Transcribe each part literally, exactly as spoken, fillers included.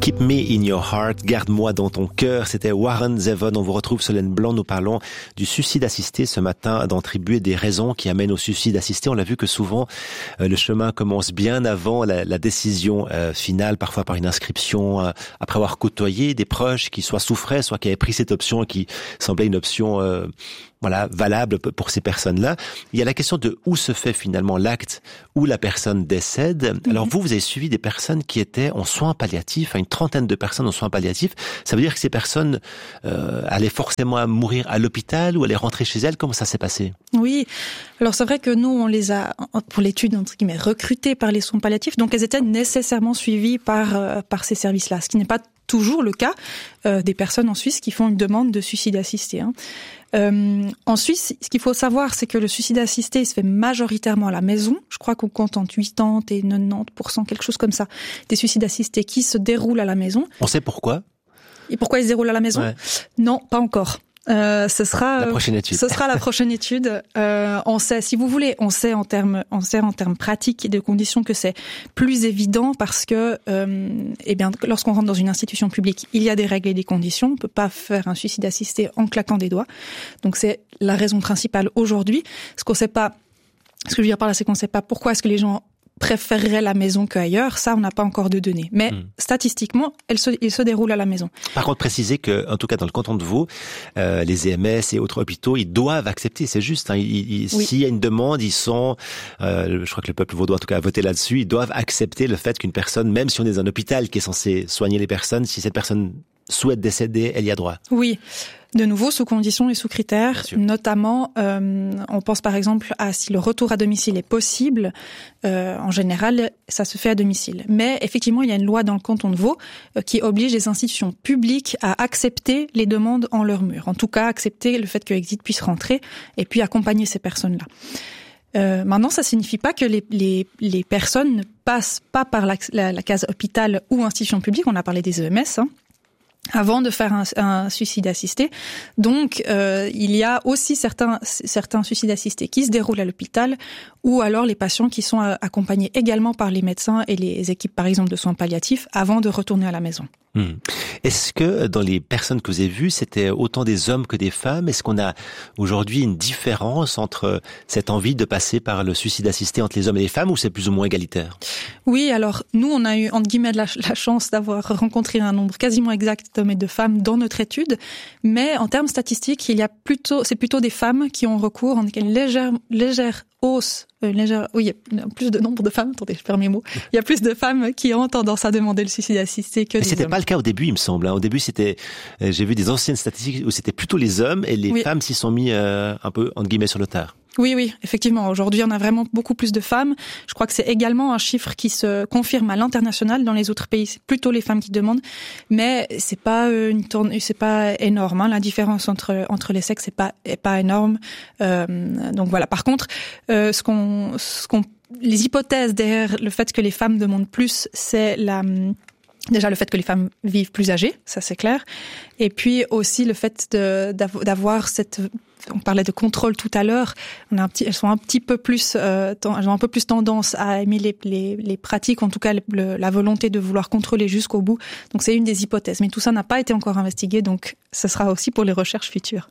Keep me in your heart, garde-moi dans ton cœur. C'était Warren Zevon. On vous retrouve sur Laine Blanc. Nous parlons du suicide assisté ce matin, d'en tribuer des raisons qui amènent au suicide assisté. On l'a vu que souvent, euh, le chemin commence bien avant la, la décision euh, finale, parfois par une inscription, euh, après avoir côtoyé des proches qui soit souffraient, soit qui avaient pris cette option et qui semblait une option euh, voilà valable pour ces personnes-là. Il y a la question de où se fait finalement l'acte où la personne décède. Mm-hmm. Alors vous, vous avez suivi des personnes qui étaient en soins palliatifs, une trentaine de personnes en soins palliatifs. Ça veut dire que ces personnes euh, allaient forcément mourir à l'hôpital ou allaient rentrer chez elles. Comment ça s'est passé? Oui, alors c'est vrai que nous, on les a, pour l'étude, entre guillemets, recrutées par les soins palliatifs, donc elles étaient nécessairement suivies par, euh, par ces services-là, ce qui n'est pas toujours le cas euh, des personnes en Suisse qui font une demande de suicide assisté. Hein. Euh, en Suisse, ce qu'il faut savoir, c'est que le suicide assisté il se fait majoritairement à la maison. Je crois qu'on compte entre quatre-vingts et quatre-vingt-dix pour cent, quelque chose comme ça, des suicides assistés qui se déroulent à la maison. On sait pourquoi? Et pourquoi ils se déroulent à la maison? Ouais. Non, pas encore. Euh, ce sera la prochaine étude. Ce sera la prochaine étude. Euh, on sait, si vous voulez, on sait en termes, on sait en termes pratiques et de conditions que c'est plus évident parce que, euh, eh bien, lorsqu'on rentre dans une institution publique, il y a des règles et des conditions. On peut pas faire un suicide assisté en claquant des doigts. Donc c'est la raison principale aujourd'hui. Ce qu'on sait pas, ce que je veux dire par là, c'est qu'on sait pas pourquoi est-ce que les gens préférerait la maison qu'ailleurs, ça on n'a pas encore de données. Mais mmh. statistiquement, elle se, il se déroule à la maison. Par contre, précisez que, en tout cas dans le canton de Vaud, euh, les E M S et autres hôpitaux, ils doivent accepter, c'est juste. Hein, ils, ils, oui. S'il y a une demande, ils sont, euh, je crois que le peuple vaudois en tout cas a voté là-dessus, ils doivent accepter le fait qu'une personne, même si on est dans un hôpital qui est censé soigner les personnes, si cette personne souhaite décéder, elle y a droit. Oui. De nouveau, sous conditions et sous critères, notamment, euh, on pense par exemple à si le retour à domicile est possible. Euh, en général, ça se fait à domicile. Mais effectivement, il y a une loi dans le canton de Vaud euh, qui oblige les institutions publiques à accepter les demandes en leur mur. En tout cas, accepter le fait que Exit puisse rentrer et puis accompagner ces personnes-là. Euh, maintenant, ça signifie pas que les, les, les personnes ne passent pas par la, la, la case hôpital ou institution publique. On a parlé des E M S, hein, avant de faire un, un suicide assisté. Donc, euh, il y a aussi certains, certains suicides assistés qui se déroulent à l'hôpital ou alors les patients qui sont accompagnés également par les médecins et les équipes, par exemple, de soins palliatifs avant de retourner à la maison. Mmh. Est-ce que dans les personnes que vous avez vues, c'était autant des hommes que des femmes? Est-ce qu'on a aujourd'hui une différence entre cette envie de passer par le suicide assisté entre les hommes et les femmes ou c'est plus ou moins égalitaire? Oui, alors nous, on a eu entre guillemets de la, la chance d'avoir rencontré un nombre quasiment exact d'hommes et de femmes dans notre étude, mais en termes statistiques, il y a plutôt, c'est plutôt des femmes qui ont recours en une légère, légère hausse, une légère, oui, il y a plus de nombre de femmes, attendez, je perds mes mots, il y a plus de femmes qui ont tendance à demander le suicide assisté que mais des c'était hommes. Pas le cas au début, il me semble. Hein. Au début, c'était, euh, j'ai vu des anciennes statistiques où c'était plutôt les hommes et les oui. femmes s'y sont mis euh, un peu entre guillemets sur le tard. Oui, oui, effectivement. Aujourd'hui, on a vraiment beaucoup plus de femmes. Je crois que c'est également un chiffre qui se confirme à l'international. Dans les autres pays, c'est plutôt les femmes qui demandent, mais c'est pas une tourne, c'est pas énorme. Hein. La différence entre entre les sexes, c'est pas est pas énorme. Euh, donc voilà. Par contre, euh, ce qu'on ce qu'on les hypothèses derrière le fait que les femmes demandent plus, c'est la déjà le fait que les femmes vivent plus âgées, ça c'est clair, et puis aussi le fait de d'avoir cette, on parlait de contrôle tout à l'heure, on a un petit, elles sont un petit peu plus, euh, elles ont un peu plus tendance à aimer les les, les pratiques, en tout cas le, la volonté de vouloir contrôler jusqu'au bout. Donc c'est une des hypothèses, mais tout ça n'a pas été encore investigué, donc ce sera aussi pour les recherches futures.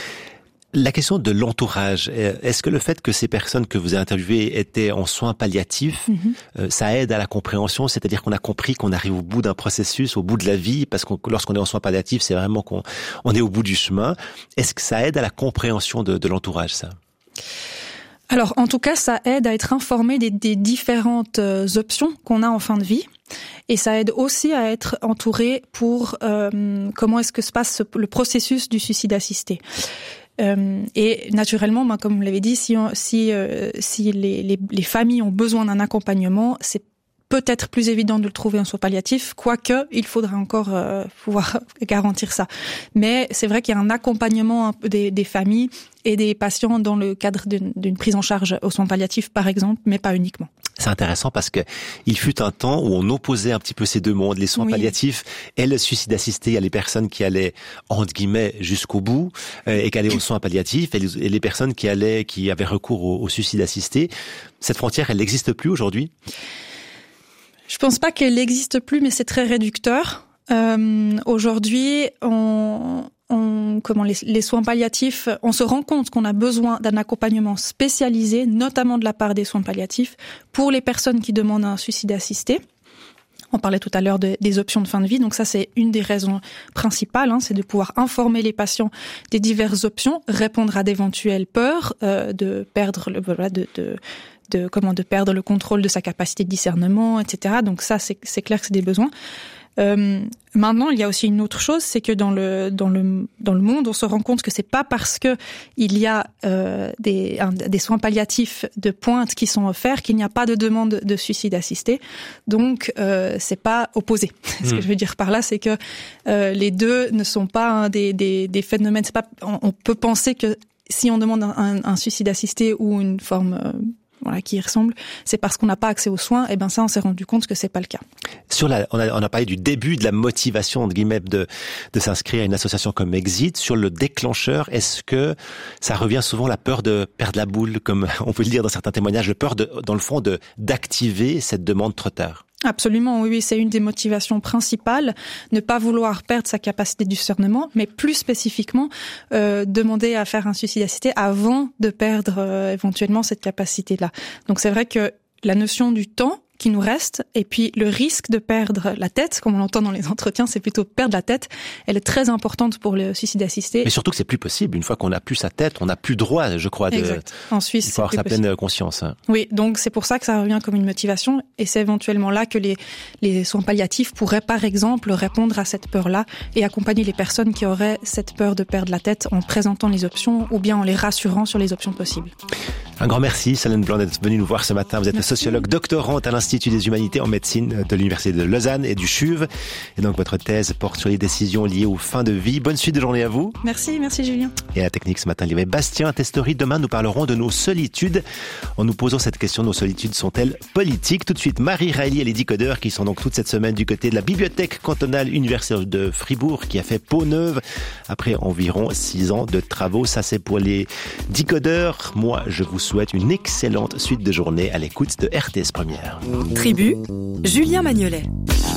La question de l'entourage, est-ce que le fait que ces personnes que vous avez interviewées étaient en soins palliatifs, mm-hmm. euh, ça aide à la compréhension, c'est-à-dire qu'on a compris qu'on arrive au bout d'un processus, au bout de la vie, parce que lorsqu'on est en soins palliatifs, c'est vraiment qu'on on est au bout du chemin. Est-ce que ça aide à la compréhension de, de l'entourage, ça ? Alors, en tout cas, ça aide à être informé des, des différentes euh, options qu'on a en fin de vie. Et ça aide aussi à être entouré pour euh, comment est-ce que se passe le processus du suicide assisté. Euh, et naturellement, moi, comme vous l'avez dit, si, on, si, euh, si les, les, les familles ont besoin d'un accompagnement, c'est peut-être plus évident de le trouver en soins palliatifs, quoique il faudra encore euh, pouvoir garantir ça. Mais c'est vrai qu'il y a un accompagnement un peu des, des familles et des patients dans le cadre d'une, d'une prise en charge aux soins palliatifs, par exemple, mais pas uniquement. C'est intéressant parce que il fut un temps où on opposait un petit peu ces deux mondes, les soins oui. palliatifs et le suicide assisté. Il y a les personnes qui allaient, entre guillemets, jusqu'au bout euh, et qui allaient aux soins palliatifs et les, et les personnes qui allaient, qui avaient recours au, au suicide assisté. Cette frontière, elle n'existe plus aujourd'hui? Je pense pas qu'elle n'existe plus, mais c'est très réducteur. Euh, aujourd'hui, on, on, comment les, les soins palliatifs, on se rend compte qu'on a besoin d'un accompagnement spécialisé, notamment de la part des soins palliatifs, pour les personnes qui demandent un suicide assisté. On parlait tout à l'heure de, des options de fin de vie, donc ça c'est une des raisons principales, hein, c'est de pouvoir informer les patients des diverses options, répondre à d'éventuelles peurs euh, de perdre le voilà, de, de de comment de perdre le contrôle de sa capacité de discernement, et cetera. Donc ça c'est c'est clair que c'est des besoins. Euh, maintenant, il y a aussi une autre chose, c'est que dans le dans le dans le monde, on se rend compte que c'est pas parce que il y a euh, des un, des soins palliatifs de pointe qui sont offerts qu'il n'y a pas de demande de suicide assisté. Donc euh, c'est pas opposé. Mmh. Ce que je veux dire par là, c'est que euh, les deux ne sont pas hein, des des des phénomènes. C'est pas on, on peut penser que si on demande un, un, un suicide assisté ou une forme euh, voilà, qui y ressemble, c'est parce qu'on n'a pas accès aux soins, et ben ça, on s'est rendu compte que c'est pas le cas. Sur la, on a, on a parlé du début de la motivation, entre guillemets, de, de s'inscrire à une association comme Exit. Sur le déclencheur, est-ce que ça revient souvent la peur de perdre la boule, comme on peut le dire dans certains témoignages, la peur de, dans le fond, de, d'activer cette demande trop tard? Absolument, oui, c'est une des motivations principales, ne pas vouloir perdre sa capacité de discernement, mais plus spécifiquement, euh, demander à faire un suicide assisté avant de perdre euh, éventuellement cette capacité-là. Donc c'est vrai que la notion du temps qui nous reste, et puis le risque de perdre la tête, comme on l'entend dans les entretiens, c'est plutôt perdre la tête, elle est très importante pour le suicide assisté. Mais surtout que c'est plus possible. Une fois qu'on n'a plus sa tête, on n'a plus droit, je crois, de... Exact. En Suisse, il faut avoir sa possible. pleine conscience. Hein. Oui, donc c'est pour ça que ça revient comme une motivation, et c'est éventuellement là que les, les soins palliatifs pourraient, par exemple, répondre à cette peur-là et accompagner les personnes qui auraient cette peur de perdre la tête en présentant les options ou bien en les rassurant sur les options possibles. Un grand merci, Solène Blanc, d'être venue nous voir ce matin. Vous êtes merci. sociologue doctorante à l'Institut des humanités en médecine de l'Université de Lausanne et du C U V. Et donc votre thèse porte sur les décisions liées aux fins de vie. Bonne suite de journée à vous. Merci, merci Julien. Et à la technique ce matin, il y avait Bastien Testori. Demain, nous parlerons de nos solitudes. En nous posant cette question, nos solitudes sont-elles politiques? Tout de suite, Marie Reilly et les Decodeurs qui sont donc toute cette semaine du côté de la bibliothèque cantonale universitaire de Fribourg qui a fait peau neuve après environ six ans de travaux. Ça, c'est pour les Decodeurs. Moi, je vous souhaite une excellente suite de journée à l'écoute de R T S Première. Tribu, Julien Magnolet.